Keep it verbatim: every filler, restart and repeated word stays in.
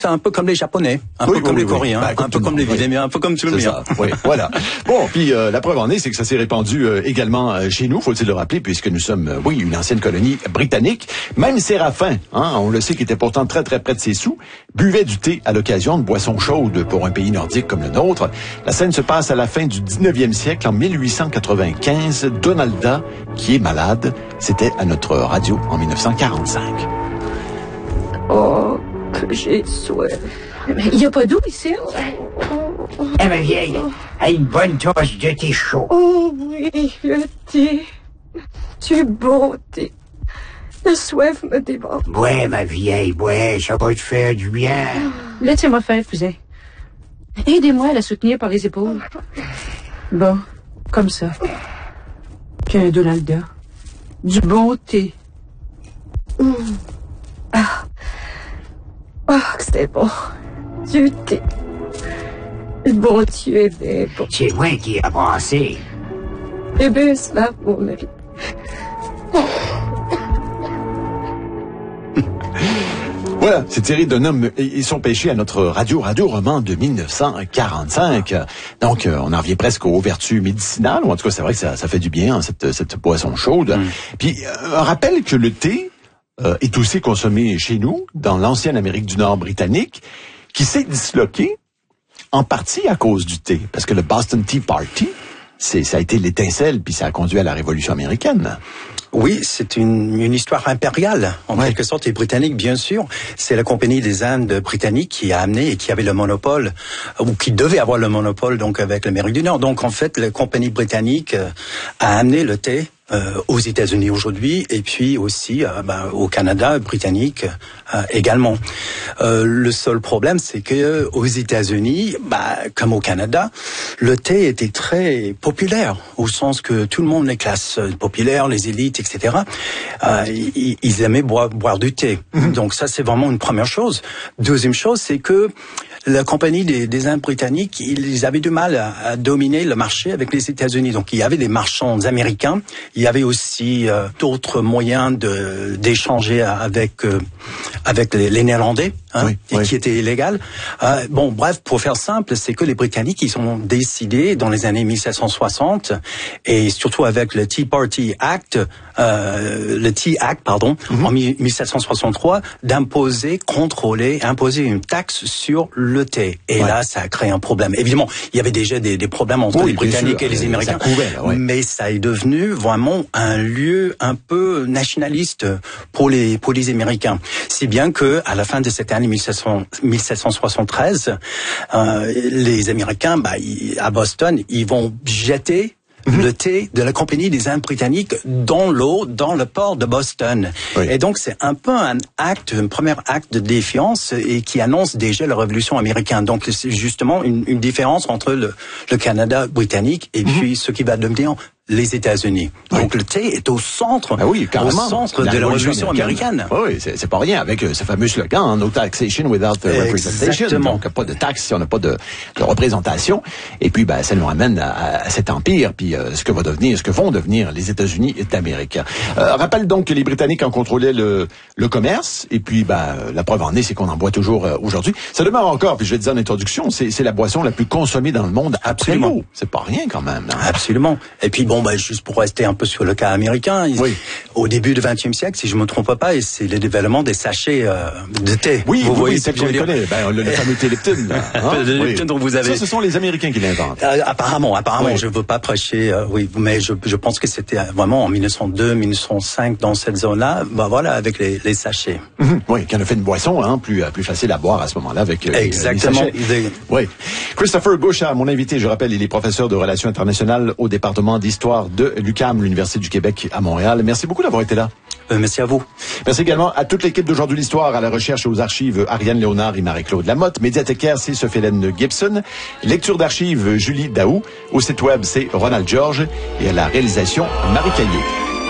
C'est un peu comme les Japonais, un oui, peu comme oui, les oui. Coréens, Ben, un peu comme les Vietnamiens, un peu comme tout le monde. Oui, voilà. Bon, puis euh, la preuve en est, c'est que ça s'est répandu euh, également euh, chez nous, faut-il le rappeler, puisque nous sommes, euh, oui, une ancienne colonie britannique. Même Séraphin, hein, on le sait, qui était pourtant très très près de ses sous, buvait du thé à l'occasion de boissons chaudes pour un pays nordique comme le nôtre. La scène se passe à la fin du dix-neuvième siècle, en mille huit cent quatre-vingt-quinze. Donalda, qui est malade, c'était à notre radio en mille neuf cent quarante-cinq. Oh, que j'ai soif. Mais il n'y a pas d'eau ici. Eh ma vieille, a une bonne tasse de thé chaud. Oh oui, le thé. Du bon thé. La soif me déborde. Ouais, ma vieille, ouais, ça va te faire du bien. Laissez-moi faire, cousin. Aidez-moi à la soutenir par les épaules. Bon, comme ça. Qu'un Donalda. Du bon thé. Mmh. Ah. Ah, que c'était bon. Du thé. Le bon Dieu est bien bon. C'est moi qui ai brassé. Eh bien, cela, mon mari. Voilà, c'est tiré d'un homme et son péché à notre radio, Radio Roman de mille neuf cent quarante-cinq. Donc, euh, on en revient presque aux vertus médicinales, ou en tout cas, c'est vrai que ça, ça fait du bien, hein, cette, cette boisson chaude. Mm. Puis, euh, un rappel que le thé euh, est aussi consommé chez nous, dans l'ancienne Amérique du Nord britannique, qui s'est disloqué en partie à cause du thé, parce que le Boston Tea Party, c'est, ça a été l'étincelle, puis ça a conduit à la Révolution américaine. Oui, c'est une, une histoire impériale, en ouais. quelque sorte, et britannique, bien sûr. C'est la Compagnie des Indes britannique qui a amené et qui avait le monopole, ou qui devait avoir le monopole, donc, avec l'Amérique du Nord. Donc, en fait, la Compagnie britannique a amené le thé Euh, aux États-Unis aujourd'hui, et puis aussi euh, bah, au Canada, britannique euh, également. Euh, le seul problème, c'est que aux États-Unis, bah, comme au Canada, le thé était très populaire, au sens que tout le monde, les classes populaires, les élites, et cetera, euh, ils, ils aimaient boire, boire du thé. Mmh. Donc ça, c'est vraiment une première chose. Deuxième chose, c'est que la compagnie des, des Indes britanniques, ils avaient du mal à, à dominer le marché avec les États-Unis. Donc il y avait des marchands américains. Il y avait aussi euh, d'autres moyens de d'échanger avec euh, avec les, les Néerlandais, hein, oui, et oui. qui étaient illégales. Euh, bon, bref, pour faire simple, c'est que les Britanniques, ils ont décidé dans les années mille sept cent soixante, et surtout avec le Tea Party Act, euh, le Tea Act, pardon, mm-hmm. en mille sept cent soixante-trois, d'imposer, contrôler, imposer une taxe sur le thé. Et ouais. là, ça a créé un problème. Évidemment, il y avait déjà des, des problèmes entre oui, les Britanniques sûr, et les Américains, couvait, là, ouais. mais ça est devenu vraiment un lieu un peu nationaliste pour les pour les Américains. Si bien que à la fin de cette année mille sept cent soixante-treize, euh, les Américains, bah, ils, à Boston, ils vont jeter Mm-hmm. le thé de la Compagnie des Indes britanniques dans l'eau, dans le port de Boston. Oui. Et donc, c'est un peu un acte, un premier acte de défiance et qui annonce déjà la Révolution américaine. Donc, c'est justement une, une différence entre le, le Canada britannique et mm-hmm. puis ce qui va devenir les États-Unis. Oui. Donc, le thé est au centre, ah oui, au centre la de la Révolution Révolution américaine. américaine. Oui, c'est, c'est pas rien avec euh, ce fameux slogan, hein, no taxation without uh, representation. Exactement. Donc, pas de taxes si on n'a pas de, de représentation. Et puis, ben, ça nous ramène à, à cet empire, puis euh, ce que va devenir, ce que vont devenir les États-Unis d'Amérique. Euh, rappelle donc que les Britanniques en contrôlaient le, le commerce, et puis, ben, la preuve en est, c'est qu'on en boit toujours euh, aujourd'hui. Ça demeure encore, puis je vais te dire en introduction, c'est, c'est la boisson la plus consommée dans le monde. Absolument. Après l'eau. C'est pas rien quand même. Hein? Absolument. Et puis, bon, ben, juste pour rester un peu sur le cas américain, ils, oui. au début du vingtième siècle, si je me trompe pas, et c'est le développement des sachets euh, de thé. Oui, vous oui, voyez oui, ce que je veux dire. Ben, le, le fameux thé Lipton, là. Hein? le oui. Lipton dont vous avez. Ça, ce sont les Américains qui l'inventent. Euh, apparemment, apparemment, oui. je veux pas prêcher, euh, oui, mais je, je pense que c'était vraiment en mille neuf cent deux, mille neuf cent cinq dans cette zone-là. Ben voilà, avec les, les sachets. Mm-hmm. Oui, qui en a fait une boisson, hein, plus plus facile à boire à ce moment-là avec euh, exactement. Les sachets. Oui. Christopher Gauchard, mon invité, je rappelle, il est professeur de relations internationales au département d'histoire de l'U Q A M, l'Université du Québec à Montréal. Merci beaucoup d'avoir été là. Euh, merci à vous. Merci également à toute l'équipe d'Aujourd'hui l'Histoire, à la recherche et aux archives Ariane Léonard et Marie-Claude Lamotte, médiathécaire, c'est Sophie-Hélène Gibson, lecture d'archives Julie Daou, au site web c'est Ronald Georges et à la réalisation Marie Caillé.